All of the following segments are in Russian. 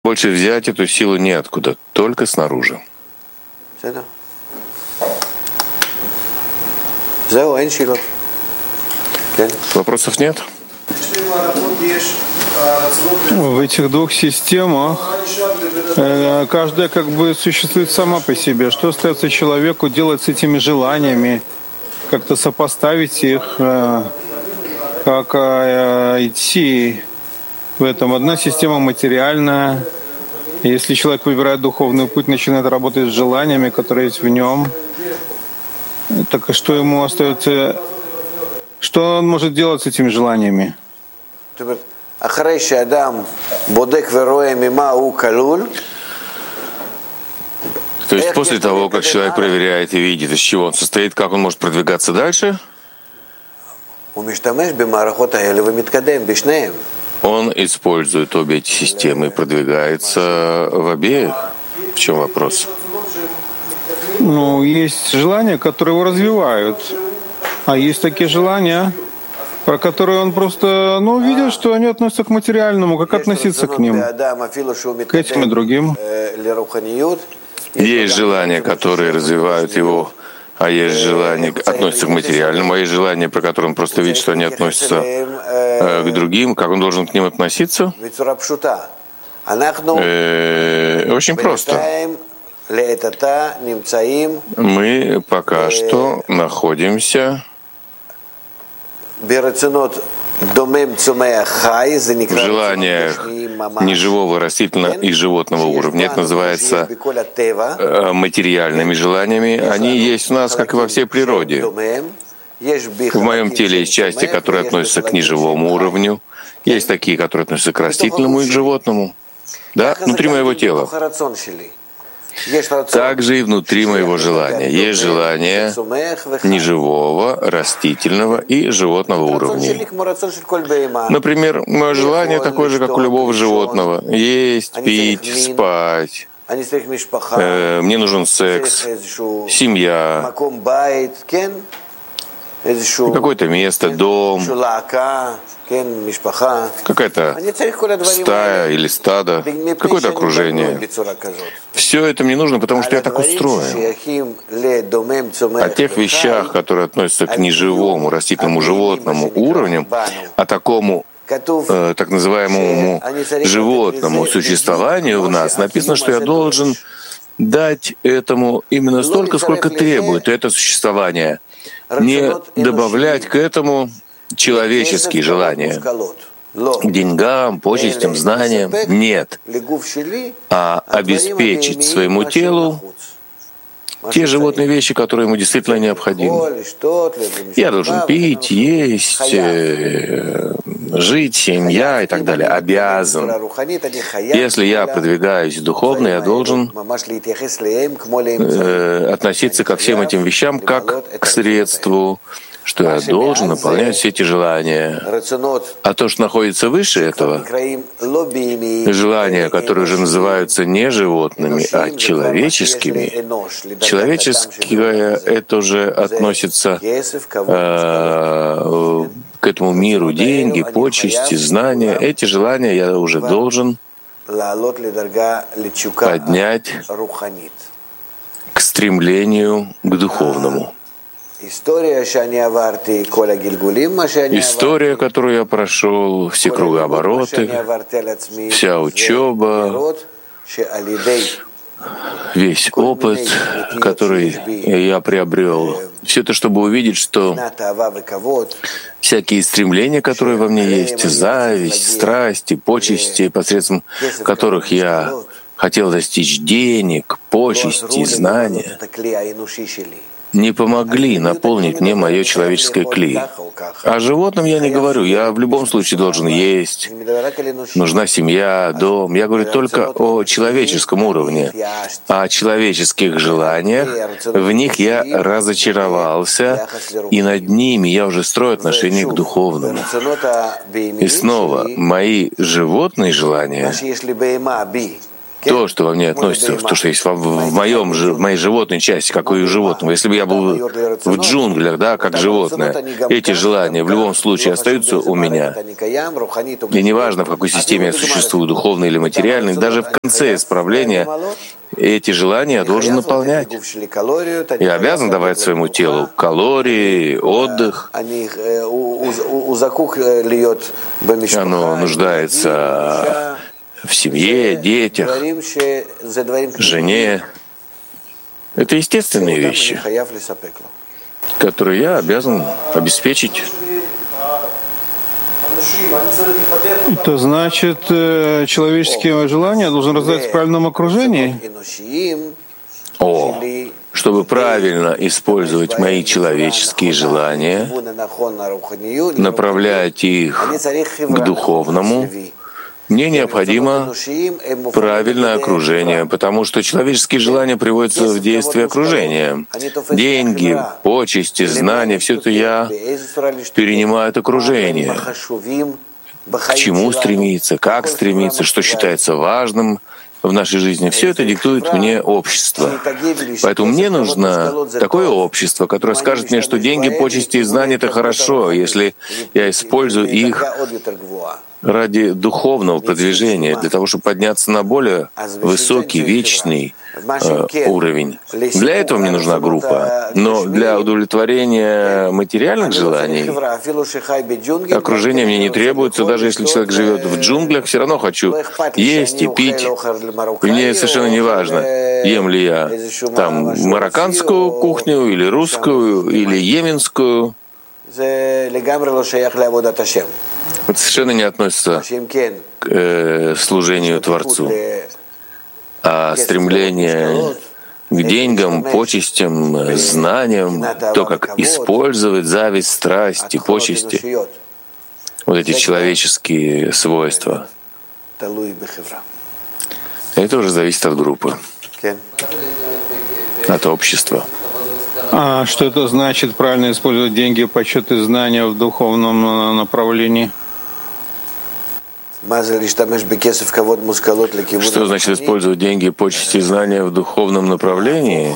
Больше взять эту силу неоткуда, только снаружи. Вопросов нет? В этих двух системах каждая как бы существует сама по себе. Что остается человеку делать с этими желаниями? Как-то сопоставить их, как идти в этом. Одна система материальная. Если человек выбирает духовный путь, начинает работать с желаниями, которые есть в нем, так что ему остается? Что он может делать с этими желаниями? То есть после того, как человек проверяет и видит, из чего он состоит, как он может продвигаться дальше, он использует обе эти системы и продвигается в обеих. В чем вопрос? Есть желания, которые его развивают, а есть такие желания, про которые он просто видит, что они относятся к материальному, как относиться к ним, к этим и другим. Есть желания, которые развивают его, а есть желания, относятся к материальному, а есть желания, про которые он просто видит, что они относятся к другим. Как он должен к ним относиться? Очень просто. Мы пока что находимся в желаниях неживого, растительного и животного уровня. Это называется материальными желаниями. Они есть у нас, как и во всей природе. В моем теле есть части, которые относятся к неживому уровню. Есть такие, которые относятся к растительному и к животному. Да, внутри моего тела. Также и внутри моего желания. Есть желание неживого, растительного и животного уровней. Например, мое желание такое же, как у любого животного. Есть, пить, спать. Мне нужен секс, семья, какое-то место, дом, какая-то стая или стадо, какое-то окружение. Все это мне нужно, потому что я так устроен. О тех вещах, которые относятся к неживому, растительному, животному уровню, а такому так называемому животному существованию в нас, написано, что я должен дать этому именно столько, сколько требует это существование. Не добавлять к этому человеческие желания, к деньгам, почестям, знаниям. Нет. А обеспечить своему телу те животные вещи, которые ему действительно необходимы. Я должен пить, есть, жить, семья и так далее. Обязан. Если я продвигаюсь духовно, я должен относиться ко всем этим вещам как к средству, что я должен наполнять все эти желания. А то, что находится выше этого, желания, которые уже называются не животными, а человеческими, человеческое — это уже относится к этому миру, деньги, почести, знания. Эти желания я уже должен поднять к стремлению к духовному. История, которую я прошел, все кругообороты, вся учеба, весь опыт, который я приобрел, все это, чтобы увидеть, что всякие стремления, которые во мне есть, зависть, страсти, почести, посредством которых я хотел достичь денег, почести, знания, не помогли наполнить мне мое человеческое кли. О животном я не говорю. Я в любом случае должен есть. Нужна семья, дом. Я говорю только о человеческом уровне. О человеческих желаниях. В них я разочаровался, и над ними я уже строю отношение к духовному. И снова, мои животные желания, то, что во мне относится, то, что есть в моей животной части, как и у животного. Если бы я был в джунглях, да, как животное, эти желания в любом случае остаются у меня. И неважно, в какой системе я существую, духовной или материальной, даже в конце исправления эти желания я должен наполнять. Я обязан давать своему телу калории, отдых. Оно нуждается в семье, детях, жене. Это естественные вещи, которые я обязан обеспечить. Это значит, человеческие желания должны рождаться в правильном окружении? Чтобы правильно использовать мои человеческие желания, направлять их к духовному, мне необходимо правильное окружение, потому что человеческие желания приводятся в действие окружения. Деньги, почести, знания — все это я перенимаю от окружения. К чему стремиться, как стремиться, что считается важным в нашей жизни. Все это диктует мне общество. Поэтому мне нужно такое общество, которое скажет мне, что деньги, почести и знания — это хорошо, если я использую их ради духовного продвижения, для того, чтобы подняться на более высокий, вечный уровень. Для этого мне нужна группа. Но для удовлетворения материальных желаний окружение мне не требуется. Даже если человек живет в джунглях, все равно хочу есть и пить. И мне совершенно не важно, ем ли я там марокканскую кухню, или русскую, или йеменскую. Это совершенно не относится к служению Творцу. А стремление к деньгам, почестям, знаниям, то, как использовать зависть, страсть и почести, вот эти человеческие свойства, это уже зависит от группы, от общества. А что это значит, правильно использовать деньги, почет и знания в духовном направлении? Что значит использовать деньги, почести и знания в духовном направлении?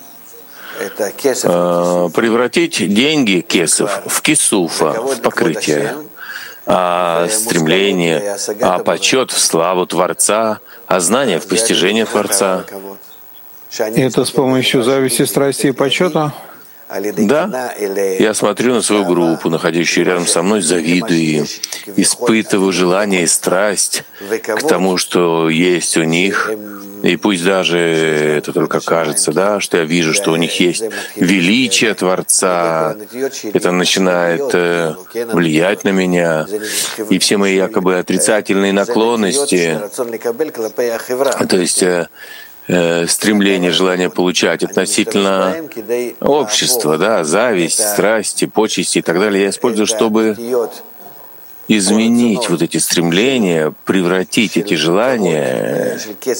Превратить деньги кесов в кисуфа, в покрытие, а стремление, а почет в славу Творца, а знание в постижение Творца. И это с помощью зависти, страсти и почета? Да, я смотрю на свою группу, находящую рядом со мной, завидую им, испытываю желание и страсть к тому, что есть у них, и пусть даже это только кажется, да, что я вижу, что у них есть величие Творца, это начинает влиять на меня, и все мои якобы отрицательные наклонности, то есть стремление, желание получать относительно общества, да, зависть, страсти, почести и так далее, я использую, чтобы изменить вот эти стремления, превратить эти желания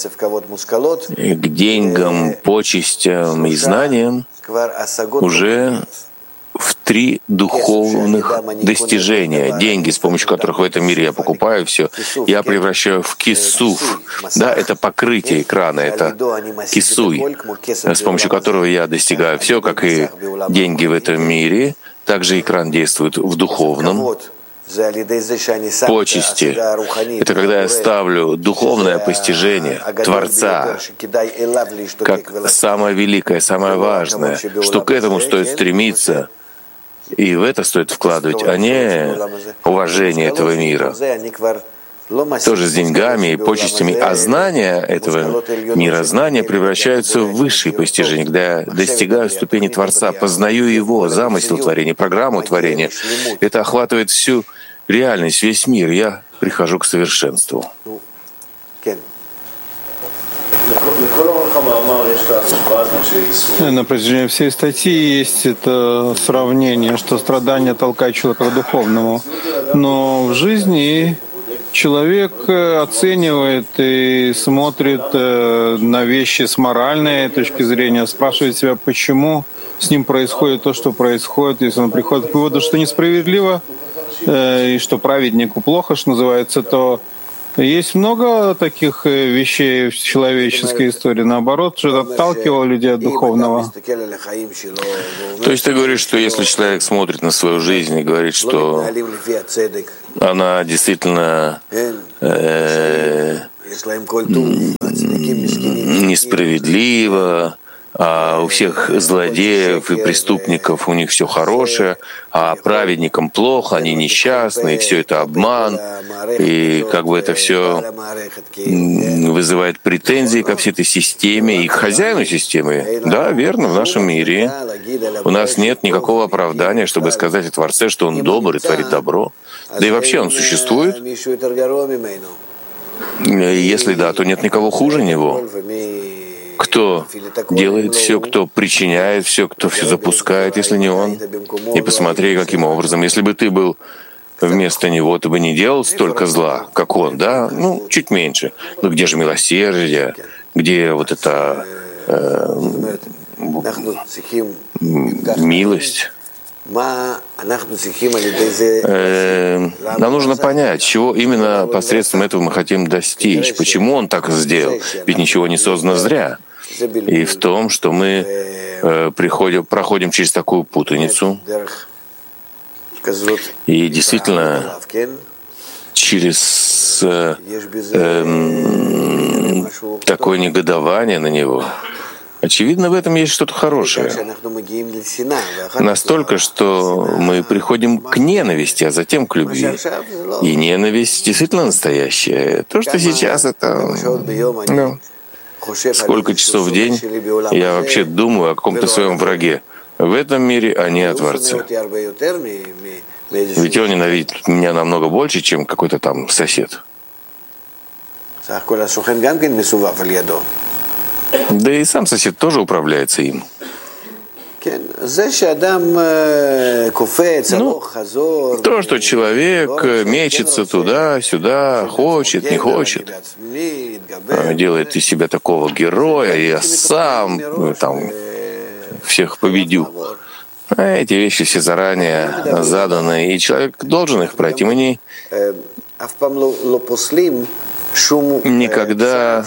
к деньгам, почестям и знаниям уже в 3 духовных достижения. Деньги, с помощью которых в этом мире я покупаю все, я превращаю в кисуф. Да, это покрытие экрана, это кисуй, с помощью которого я достигаю все, как и деньги в этом мире. Также экран действует в духовном. Почести — это когда я ставлю духовное постижение Творца как самое великое, самое важное, что к этому стоит стремиться, и в это стоит вкладывать, а не уважение этого мира. Тоже с деньгами и почестями. А знания этого мира, знания превращаются в высшие постижения, когда я достигаю ступени Творца, познаю Его, замысел творения, программу творения. Это охватывает всю реальность, весь мир. Я прихожу к совершенству. На протяжении всей статьи есть это сравнение, что страдания толкают человека к духовному. Но в жизни человек оценивает и смотрит на вещи с моральной точки зрения, спрашивает себя, почему с ним происходит то, что происходит, если он приходит к выводу, что несправедливо, и что праведнику плохо, что называется, то Есть много таких вещей в человеческой истории. Наоборот, что отталкивало людей от духовного. То есть ты говоришь, что если человек смотрит на свою жизнь и говорит, что она действительно несправедлива, а у всех злодеев и преступников у них все хорошее, а праведникам плохо, они несчастны, и все это обман, и как бы это все вызывает претензии ко всей этой системе и к хозяину системы. Да, верно, в нашем мире у нас нет никакого оправдания, чтобы сказать о Творце, что Он добр и творит добро. Да и вообще Он существует. Если да, то нет никого хуже Него. Кто делает все, кто причиняет все, кто все запускает, если не Он. И посмотри, каким образом. Если бы ты был вместо Него, ты бы не делал столько зла, как Он, да? Ну, чуть меньше. Но где же милосердие? Где вот эта милость? Нам нужно понять, чего именно посредством этого мы хотим достичь, почему Он так сделал, ведь ничего не создано зря. И в том, что мы проходим через такую путаницу, и действительно через такое негодование на Него. Очевидно, в этом есть что-то хорошее. Настолько, что мы приходим к ненависти, а затем к любви. И ненависть действительно настоящая. То, что сейчас это... Сколько часов в день я вообще думаю о каком-то своем враге. В этом мире, а не о Творце. Ведь он ненавидит меня намного больше, чем какой-то там сосед. Да и сам сосед тоже управляется им. Ну, то, что человек мечется туда-сюда, хочет, не хочет, делает из себя такого героя, я сам там всех победю. Эти вещи все заранее заданы, и человек должен их пройти. Мы никогда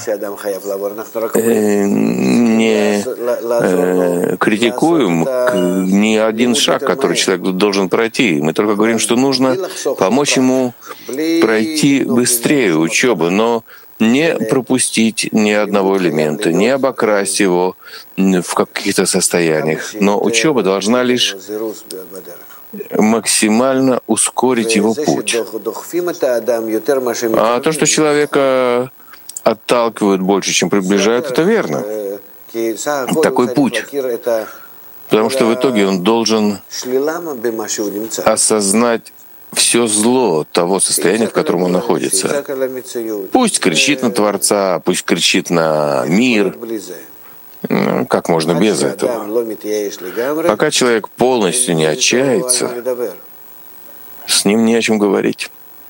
не критикуем ни один шаг, который человек должен пройти. Мы только говорим, что нужно помочь ему пройти быстрее учебу, но не пропустить ни одного элемента, не обокрасть его в каких-то состояниях. Но учеба должна лишь максимально ускорить его путь. А то, что человека отталкивают больше, чем приближают, это верно. Такой путь. Потому что в итоге он должен осознать все зло того состояния, в котором он находится. Пусть кричит на Творца, пусть кричит на мир. Как можно без этого? Пока человек полностью не отчается, с ним не о чем говорить.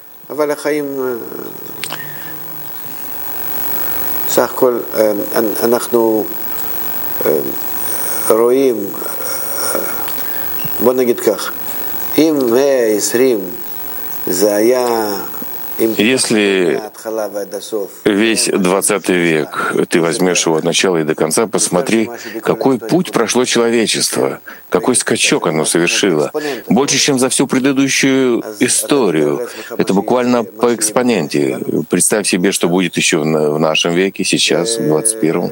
Если весь 20 век ты возьмешь его от начала и до конца, посмотри, какой путь прошло человечество, какой скачок оно совершило. Больше, чем за всю предыдущую историю. Это буквально по экспоненте. Представь себе, что будет еще в нашем веке, сейчас, в 21-м.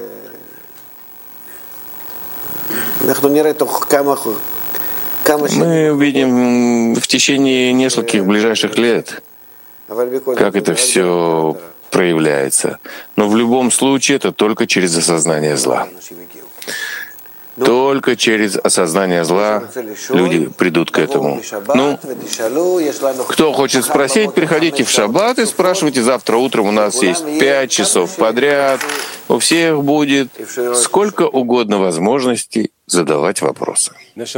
Мы увидим в течение нескольких ближайших лет, как это все проявляется. Но в любом случае это только через осознание зла. Только через осознание зла люди придут к этому. Ну, кто хочет спросить, приходите в шаббат и спрашивайте. Завтра утром у нас есть 5 часов подряд. У всех будет сколько угодно возможностей задавать вопросы.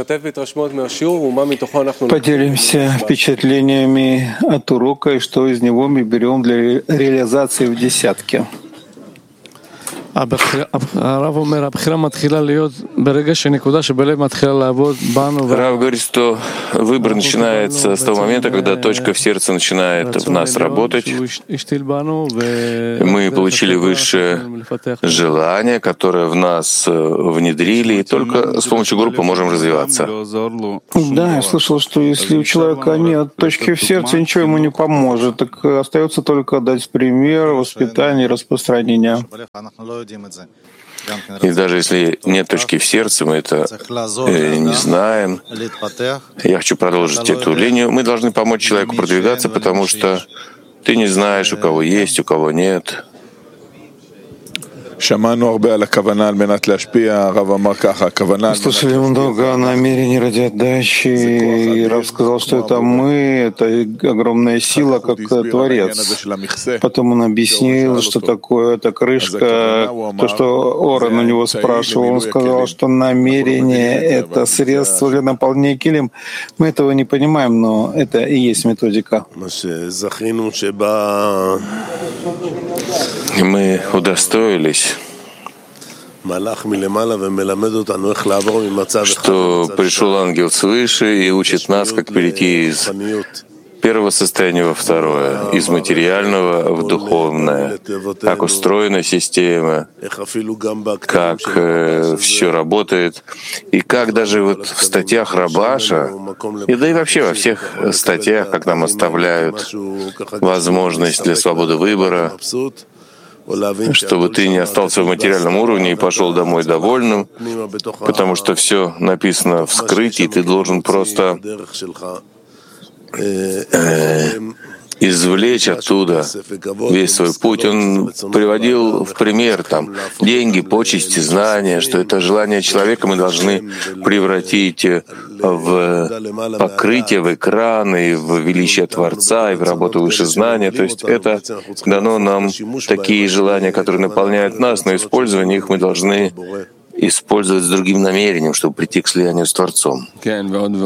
Поделимся впечатлениями от урока и что из него мы берем для реализации в десятке. Рав говорит, что выбор начинается с того момента, когда точка в сердце начинает в нас работать. Мы получили высшее желание, которое в нас внедрили, и только с помощью группы можем развиваться. Да, я слышал, что если у человека нет точки в сердце, ничего ему не поможет. Так остается только дать пример, воспитание и распространение. И даже если нет точки в сердце, мы это не знаем. Я хочу продолжить эту линию. Мы должны помочь человеку продвигаться, потому что ты не знаешь, у кого есть, у кого нет. Слышали много о намерении ради отдачи, и Рав сказал, что это мы, это огромная сила, как Творец. Потом он объяснил, что такое эта крышка, то, что Орен у него спрашивал, он сказал, что намерение — это средство для наполнения килим. Мы этого не понимаем, но это и есть методика. Мы удостоились, что пришел ангел свыше и учит нас, как перейти из первого состояния во второе, из материального в духовное, как устроена система, как все работает, и как даже вот в статьях Рабаша, и да и вообще во всех статьях, как нам оставляют возможность для свободы выбора, чтобы ты не остался в материальном уровне и пошел домой довольным, потому что все написано в скрытии, ты должен просто извлечь оттуда весь свой путь. Он приводил в пример там деньги, почести, знания, что это желание человека мы должны превратить в покрытие, в экраны, в величие Творца и в работу выше знания. То есть это дано нам такие желания, которые наполняют нас, но использование их мы должны использовать с другим намерением, чтобы прийти к слиянию с Творцом. Да,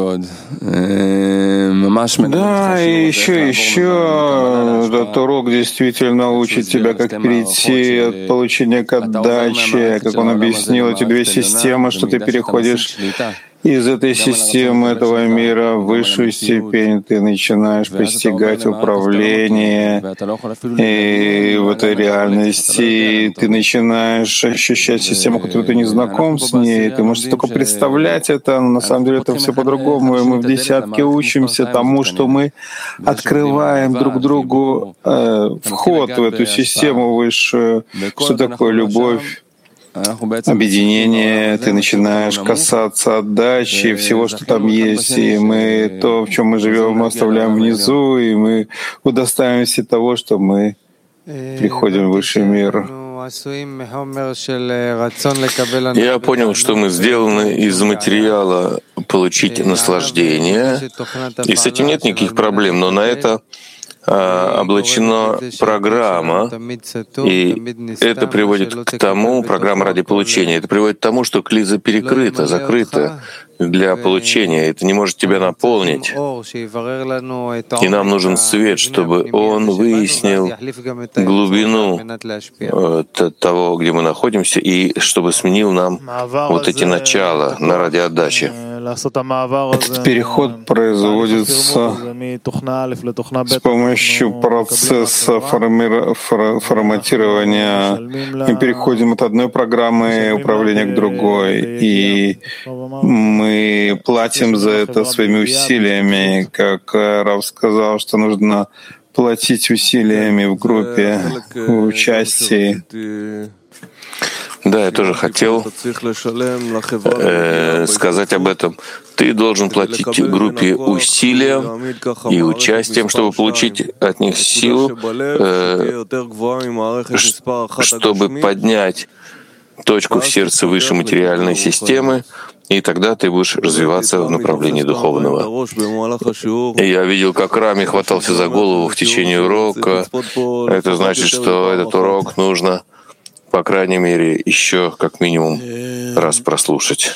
и еще этот урок действительно учит тебя, как перейти от получения к отдаче, как он объяснил, эти две системы, что ты переходишь из этой системы, этого мира в высшую степень, ты начинаешь постигать управление, и в этой реальности ты начинаешь ощущать систему, которую ты не знаком с ней, ты можешь только представлять это, но на самом деле это все по-другому, и мы в десятке учимся тому, что мы открываем друг другу вход в эту систему высшую, что такое любовь, объединение, ты начинаешь касаться отдачи, всего, что там есть, и мы то, в чем мы живем, мы оставляем внизу, и мы удостаиваемся того, что мы приходим в высший мир. Я понял, что мы сделаны из материала получить наслаждение, и с этим нет никаких проблем, но на это облачена программа, и это приводит к тому, программа ради получения, это приводит к тому, что клиза перекрыта, закрыта для получения, это не может тебя наполнить. И нам нужен свет, чтобы он выяснил глубину того, где мы находимся, и чтобы сменил нам вот эти начала на ради отдачи. Этот переход производится с помощью процесса форматирования. Мы переходим от одной программы управления к другой, и мы платим за это своими усилиями. Как Рав сказал, что нужно платить усилиями в группе, в участии. Да, я тоже хотел сказать об этом. Ты должен платить группе усилием и участием, чтобы получить от них силу, чтобы поднять точку в сердце выше материальной системы, и тогда ты будешь развиваться в направлении духовного. И я видел, как Рами хватался за голову в течение урока. Это значит, что этот урок нужно, по крайней мере, еще как минимум раз прослушать.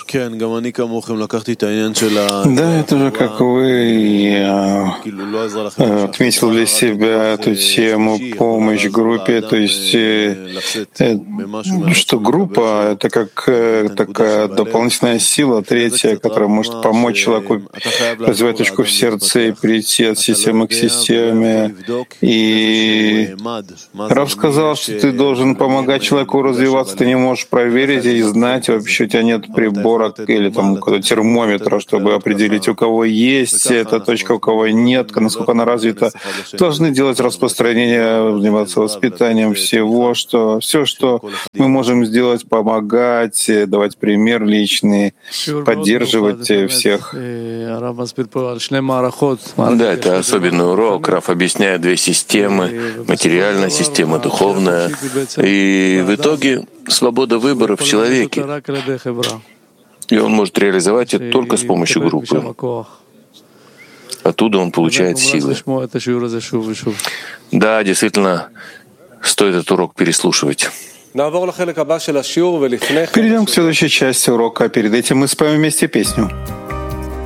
Да, это же как вы отметил для себя эту тему помощь группе, то есть что группа — это как такая дополнительная сила, третья, которая может помочь человеку развивать точку в сердце и перейти от системы к системе. И Рав сказал, что ты должен помогать человеку развиваться, ты не можешь проверить и знать, вообще у тебя нет прибора или там термометра, чтобы определить, у кого есть эта точка, у кого нет, насколько она развита. Должны делать распространение, заниматься воспитанием всего, все, что мы можем сделать, помогать, давать пример личный, поддерживать всех. Да, это особенный урок. Рав объясняет две системы: материальная система, духовная. И в итоге свобода выбора в человеке. И он может реализовать это только с помощью группы. Оттуда он получает силы. Да, действительно, стоит этот урок переслушивать. Перейдем к следующей части урока. Перед этим мы споем вместе песню.